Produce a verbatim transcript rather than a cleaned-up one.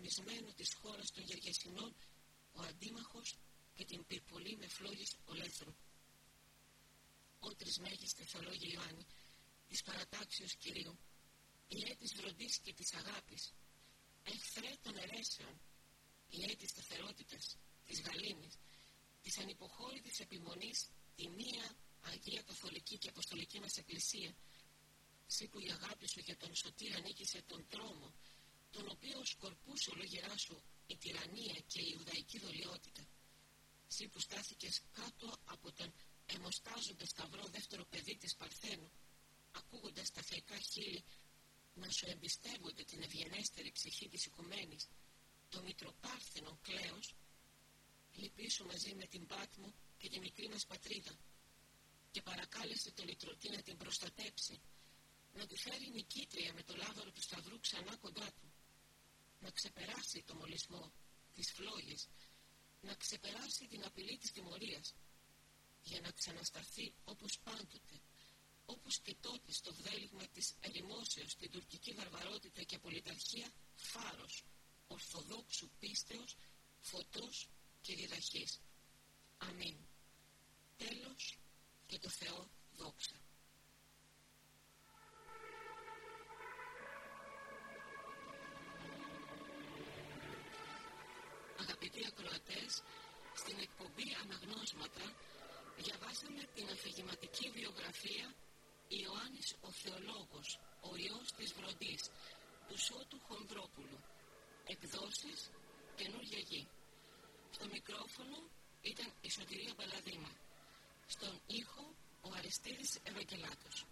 φωτισμένο της χώρας των Γεργεσινών, ο αντίμαχος και την πυρπολή με φλόγες ολέθρου. Ω τρισμέγιστε θεολόγε Ιωάννη, της παρατάξεως Κυρίου, ιέ της βροντής και της αγάπης, εχθρέ των αιρέσεων, ιέ της σταθερότητας, της γαλήνης, της ανυποχώρητης επιμονής, τη μία Αγία Καθολική και Αποστολική μας Εκκλησία, σύ που η αγάπη σου για τον Σωτήρα νίκησε τον τρόμο, τον οποίο σκορπούσε ολόγερά σου η τυραννία και η Ιουδαϊκή δολιότητα, σύ που στάθηκες κάτω από τον αιμοστάζοντα σταυρό δεύτερο παιδί της Παρθένου, ακούγοντας τα θεϊκά χείλη να σου εμπιστεύονται την ευγενέστερη ψυχή της οικουμένης, το μητροπάρθενο κλέος, λυπήσου μαζί με την Πάτμο και τη μικρή μας πατρίδα και παρακάλεσε το λυτρωτή να την προστατέψει, να τη φέρει νικήτρια με το λάβαρο του σταυρού ξανά κοντά του, να ξεπεράσει το μολυσμό, τις φλόγες, να ξεπεράσει την απειλή της τιμωρίας, για να ξανασταθεί όπως πάντοτε, όπως και τότε στο βδέλιγμα της ερημόσεως, την τουρκική βαρβαρότητα και απολυταρχία, φάρος ορθοδόξου πίστεως, φωτός και διδαχής. Αμήν. Τέλος και το Θεό δόξα. Αγαπητοί ακροατές, στην εκπομπή Αναγνώσματα διαβάσαμε την αφηγηματική βιογραφία Ιωάννης ο Θεολόγος, ο Υιός της Βροντής, του Σώτου Χονδρόπουλου. Εκδόσεις Καινούργια Γη. Στο μικρόφωνο ήταν η Σωτηρία Μπαλαδίνα. Στον ήχο ο Αριστίδης Ευαγγελάτος.